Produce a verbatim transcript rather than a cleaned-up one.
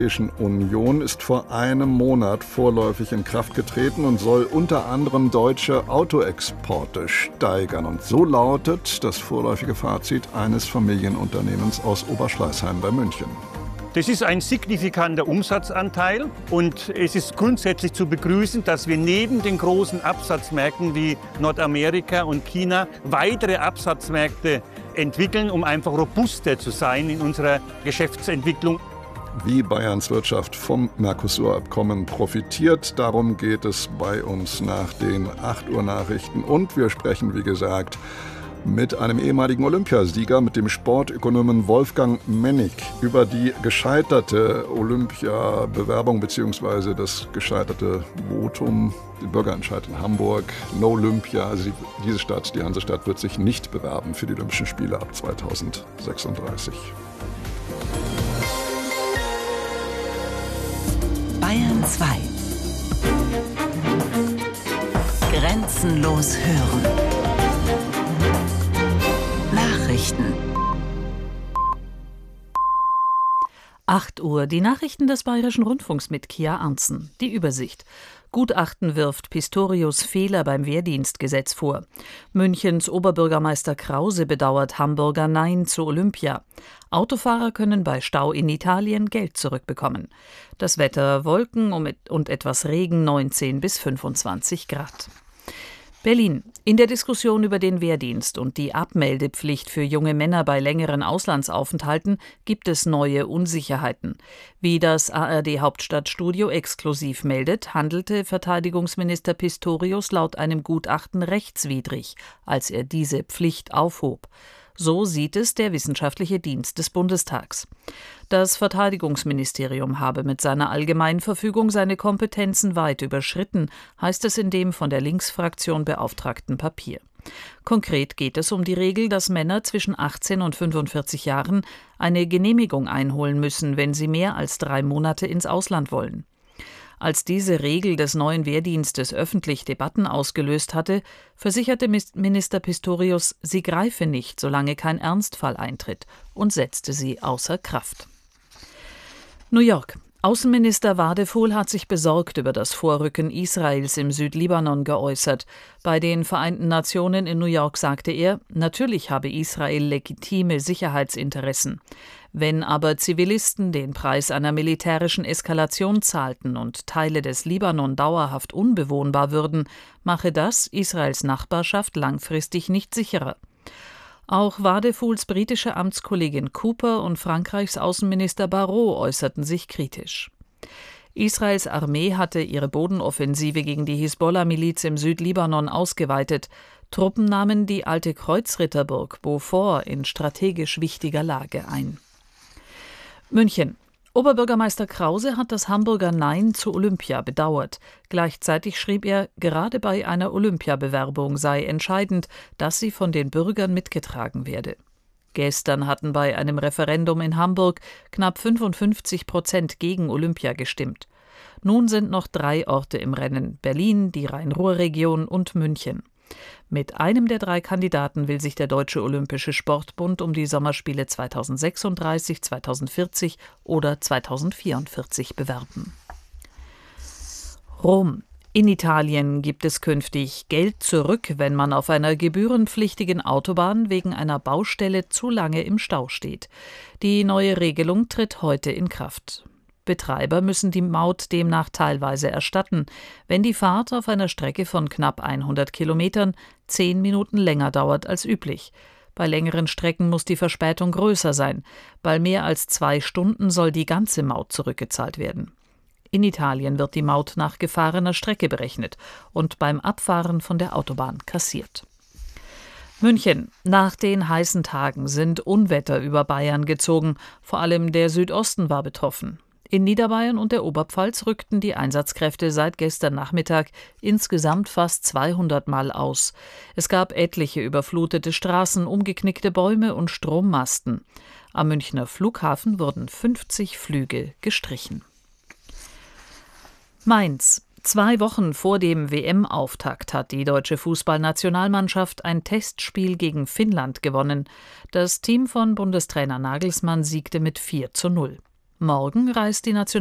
Die Europäische Union ist vor einem Monat vorläufig in Kraft getreten und soll unter anderem deutsche Autoexporte steigern. Und so lautet das vorläufige Fazit eines Familienunternehmens aus Oberschleißheim bei München. Das ist ein signifikanter Umsatzanteil und es ist grundsätzlich zu begrüßen, dass wir neben den großen Absatzmärkten wie Nordamerika und China weitere Absatzmärkte entwickeln, um einfach robuster zu sein in unserer Geschäftsentwicklung. Wie Bayerns Wirtschaft vom Mercosur-Abkommen profitiert, darum geht es bei uns nach den acht Uhr Nachrichten. Und wir sprechen, wie gesagt, mit einem ehemaligen Olympiasieger, mit dem Sportökonomen Wolfgang Mennig, über die gescheiterte Olympiabewerbung bzw. das gescheiterte Votum, den Bürgerentscheid in Hamburg, No Olympia. Also die, diese Stadt, die Hansestadt, wird sich nicht bewerben für die Olympischen Spiele ab zweitausendsechsunddreißig. Bayern zwei. Grenzenlos hören. Nachrichten. acht Uhr, die Nachrichten des Bayerischen Rundfunks mit Kia Arntzen. Die Übersicht. Gutachten wirft Pistorius Fehler beim Wehrdienstgesetz vor. Münchens Oberbürgermeister Krause bedauert Hamburger Nein zu Olympia. Autofahrer können bei Stau in Italien Geld zurückbekommen. Das Wetter: Wolken und etwas Regen, neunzehn bis fünfundzwanzig Grad. Berlin. In der Diskussion über den Wehrdienst und die Abmeldepflicht für junge Männer bei längeren Auslandsaufenthalten gibt es neue Unsicherheiten. Wie das A R D-Hauptstadtstudio exklusiv meldet, handelte Verteidigungsminister Pistorius laut einem Gutachten rechtswidrig, als er diese Pflicht aufhob. So sieht es der Wissenschaftliche Dienst des Bundestags. Das Verteidigungsministerium habe mit seiner Allgemeinverfügung seine Kompetenzen weit überschritten, heißt es in dem von der Linksfraktion beauftragten Papier. Konkret geht es um die Regel, dass Männer zwischen achtzehn und fünfundvierzig Jahren eine Genehmigung einholen müssen, wenn sie mehr als drei Monate ins Ausland wollen. Als diese Regel des neuen Wehrdienstes öffentlich Debatten ausgelöst hatte, versicherte Minister Pistorius, sie greife nicht, solange kein Ernstfall eintritt, und setzte sie außer Kraft. New York. Außenminister Wadephul hat sich besorgt über das Vorrücken Israels im Südlibanon geäußert. Bei den Vereinten Nationen in New York sagte er, natürlich habe Israel legitime Sicherheitsinteressen. Wenn aber Zivilisten den Preis einer militärischen Eskalation zahlten und Teile des Libanon dauerhaft unbewohnbar würden, mache das Israels Nachbarschaft langfristig nicht sicherer. Auch Wadephuls britische Amtskollegin Cooper und Frankreichs Außenminister Barrot äußerten sich kritisch. Israels Armee hatte ihre Bodenoffensive gegen die Hisbollah-Miliz im Südlibanon ausgeweitet. Truppen nahmen die alte Kreuzritterburg Beaufort in strategisch wichtiger Lage ein. München. Oberbürgermeister Krause hat das Hamburger Nein zu Olympia bedauert. Gleichzeitig schrieb er, gerade bei einer Olympiabewerbung sei entscheidend, dass sie von den Bürgern mitgetragen werde. Gestern hatten bei einem Referendum in Hamburg knapp fünfundfünfzig Prozent gegen Olympia gestimmt. Nun sind noch drei Orte im Rennen: Berlin, die Rhein-Ruhr-Region und München. Mit einem der drei Kandidaten will sich der Deutsche Olympische Sportbund um die Sommerspiele zweitausendsechsunddreißig, zweitausendvierzig oder zweitausendvierundvierzig bewerben. Rom. In Italien gibt es künftig Geld zurück, wenn man auf einer gebührenpflichtigen Autobahn wegen einer Baustelle zu lange im Stau steht. Die neue Regelung tritt heute in Kraft. Betreiber müssen die Maut demnach teilweise erstatten, wenn die Fahrt auf einer Strecke von knapp hundert Kilometern zehn Minuten länger dauert als üblich. Bei längeren Strecken muss die Verspätung größer sein. Bei mehr als zwei Stunden soll die ganze Maut zurückgezahlt werden. In Italien wird die Maut nach gefahrener Strecke berechnet und beim Abfahren von der Autobahn kassiert. München. Nach den heißen Tagen sind Unwetter über Bayern gezogen. Vor allem der Südosten war betroffen. In Niederbayern und der Oberpfalz rückten die Einsatzkräfte seit gestern Nachmittag insgesamt fast zweihundert Mal aus. Es gab etliche überflutete Straßen, umgeknickte Bäume und Strommasten. Am Münchner Flughafen wurden fünfzig Flüge gestrichen. Mainz. Zwei Wochen vor dem W M-Auftakt hat die deutsche Fußballnationalmannschaft ein Testspiel gegen Finnland gewonnen. Das Team von Bundestrainer Nagelsmann siegte mit vier zu null. Morgen reist die Nationalmannschaft